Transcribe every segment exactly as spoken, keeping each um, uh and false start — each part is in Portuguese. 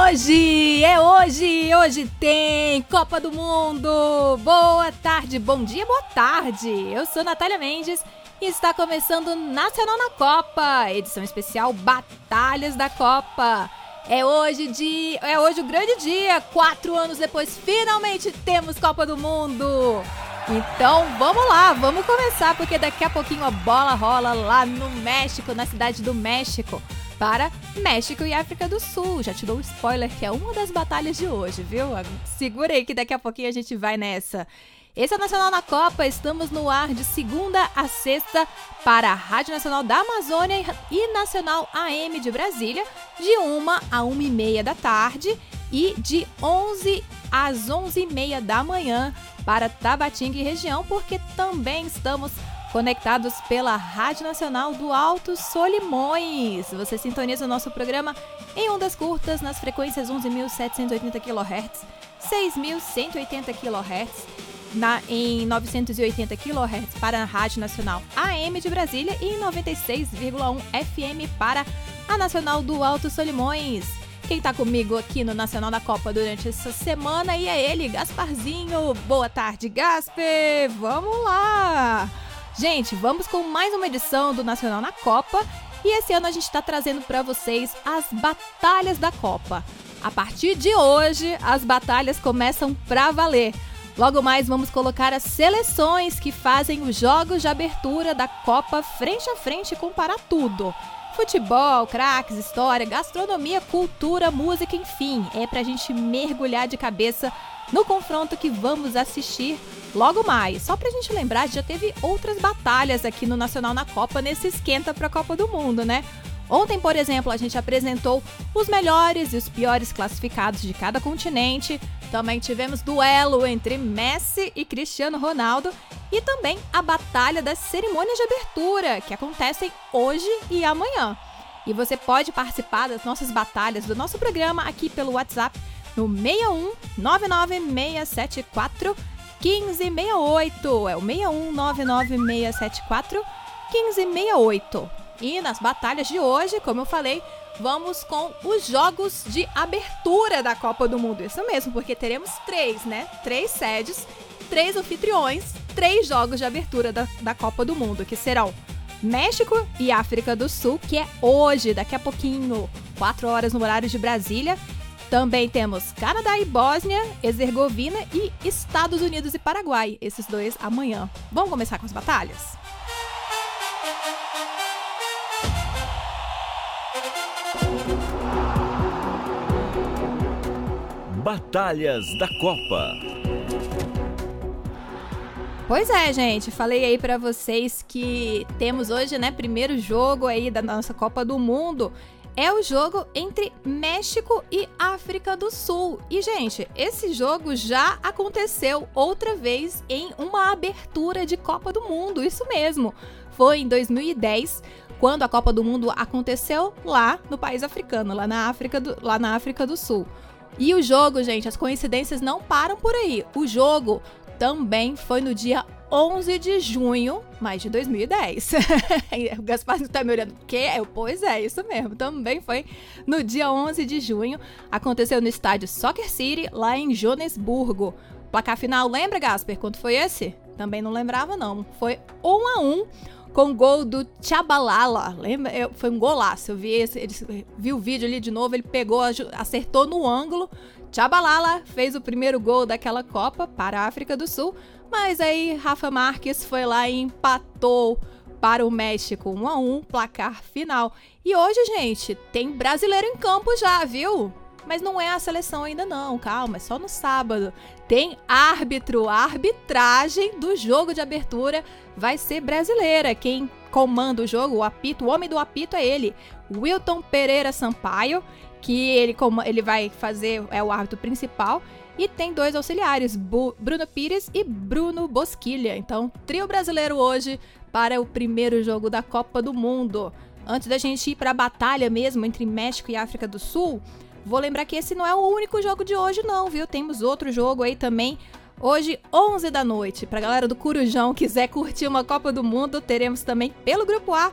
hoje, é hoje, hoje tem Copa do Mundo. Boa tarde, bom dia, boa tarde. Eu sou Natália Mendes e está começando Nacional na Copa, edição especial Batalhas da Copa. É hoje, de, é hoje o grande dia, quatro anos depois, finalmente temos Copa do Mundo. Então vamos lá, vamos começar, porque daqui a pouquinho a bola rola lá no México, na cidade do México, para México e África do Sul. Já te dou um spoiler que é uma das batalhas de hoje, viu? Segura aí que daqui a pouquinho a gente vai nessa. Esse é o Nacional na Copa, estamos no ar de segunda a sexta para a Rádio Nacional da Amazônia e Nacional A M de Brasília, de uma a uma e meia da tarde e de onze às onze e meia da manhã para Tabatinga e região, porque também estamos conectados pela Rádio Nacional do Alto Solimões. Você sintoniza o nosso programa em ondas curtas nas frequências onze mil setecentos e oitenta quilohertz, seis mil cento e oitenta quilohertz, na, em novecentos e oitenta quilohertz para a Rádio Nacional A M de Brasília e em noventa e seis vírgula um F M para a Nacional do Alto Solimões. Quem está comigo aqui no Nacional da Copa durante essa semana e é ele, Gasparzinho. Boa tarde, Gasper! Vamos lá! Gente, vamos com mais uma edição do Nacional na Copa e esse ano a gente está trazendo para vocês as batalhas da Copa. A partir de hoje, as batalhas começam para valer. Logo mais vamos colocar as seleções que fazem os jogos de abertura da Copa frente a frente e comparar tudo. Futebol, craques, história, gastronomia, cultura, música, enfim. É pra gente mergulhar de cabeça no confronto que vamos assistir logo mais. Só pra gente lembrar, já teve outras batalhas aqui no Nacional na Copa nesse esquenta pra Copa do Mundo, né? Ontem, por exemplo, a gente apresentou os melhores e os piores classificados de cada continente. Também tivemos duelo entre Messi e Cristiano Ronaldo e também a batalha das cerimônias de abertura, que acontecem hoje e amanhã. E você pode participar das nossas batalhas do nosso programa aqui pelo WhatsApp no seis um nove nove seis sete quatro um cinco seis oito. É o seis um nove nove seis sete quatro um cinco seis oito. E nas batalhas de hoje, como eu falei, vamos com os jogos de abertura da Copa do Mundo. Isso mesmo, porque teremos três, né? Três sedes, três anfitriões, três jogos de abertura da, da Copa do Mundo, que serão México e África do Sul, que é hoje, daqui a pouquinho, quatro horas no horário de Brasília. Também temos Canadá e Bósnia, Herzegovina e Estados Unidos e Paraguai, esses dois amanhã. Vamos começar com as batalhas? Batalhas da Copa. Pois é, gente, falei aí pra vocês que temos hoje, né, primeiro jogo aí da nossa Copa do Mundo, é o jogo entre México e África do Sul. E, gente, esse jogo já aconteceu outra vez em uma abertura de Copa do Mundo, isso mesmo. Foi em dois mil e dez, quando a Copa do Mundo aconteceu lá no país africano, lá na África do, lá na África do Sul. E o jogo, gente, as coincidências não param por aí. O jogo também foi no dia onze de junho, mas de dois mil e dez. O Gaspar tá me olhando, que é? Pois é, isso mesmo. Também foi no dia onze de junho. Aconteceu no estádio Soccer City, lá em Joanesburgo. Placar final, lembra, Gasper, quanto foi esse? Também não lembrava, não. Foi um a um. Com gol do Tchabalala, lembra? Eu, foi um golaço, eu vi, esse, ele, vi o vídeo ali de novo, ele pegou, acertou no ângulo, Tchabalala fez o primeiro gol daquela Copa para a África do Sul, mas aí Rafa Marques foi lá e empatou para o México, um a um, placar final. E hoje, gente, tem brasileiro em campo já, viu? Mas não é a seleção ainda não, calma, é só no sábado. Tem árbitro, a arbitragem do jogo de abertura vai ser brasileira. Quem comanda o jogo, o apito, o homem do apito é ele, Wilton Pereira Sampaio, que ele, ele vai fazer, é o árbitro principal. E tem dois auxiliares, Bruno Pires e Bruno Bosquilha. Então, trio brasileiro hoje para o primeiro jogo da Copa do Mundo. Antes da gente ir para a batalha mesmo entre México e África do Sul, vou lembrar que esse não é o único jogo de hoje não, viu? Temos outro jogo aí também, hoje, onze da noite. Pra galera do Corujão quiser curtir uma Copa do Mundo, teremos também pelo Grupo A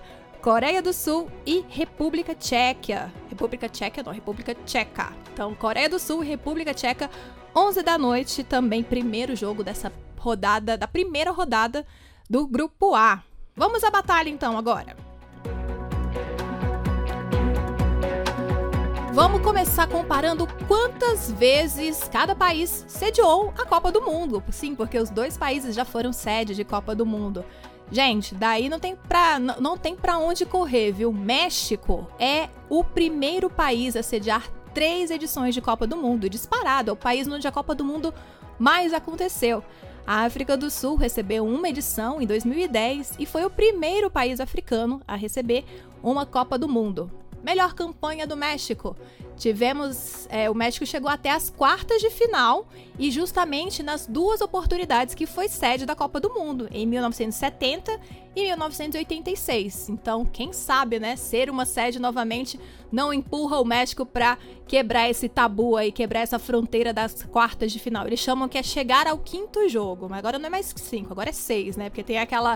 Coreia do Sul e República Tcheca. República Tcheca não, República Tcheca. Então, Coreia do Sul e República Tcheca, onze da noite, também primeiro jogo dessa rodada, da primeira rodada do Grupo A. Vamos à batalha então agora. Vamos começar comparando quantas vezes cada país sediou a Copa do Mundo. Sim, porque os dois países já foram sede de Copa do Mundo. Gente, daí não tem pra, não, não tem pra onde correr, viu? México é o primeiro país a sediar três edições de Copa do Mundo. Disparado, é o país onde a Copa do Mundo mais aconteceu. A África do Sul recebeu uma edição em dois mil e dez e foi o primeiro país africano a receber uma Copa do Mundo. Melhor campanha do México. Tivemos, é, o México chegou até as quartas de final e justamente nas duas oportunidades que foi sede da Copa do Mundo, em mil novecentos e setenta e mil novecentos e oitenta e seis. Então, quem sabe, né, ser uma sede novamente não empurra o México para quebrar esse tabu aí, quebrar essa fronteira das quartas de final. Eles chamam que é chegar ao quinto jogo, mas agora não é mais cinco, agora é seis, né, porque tem aquela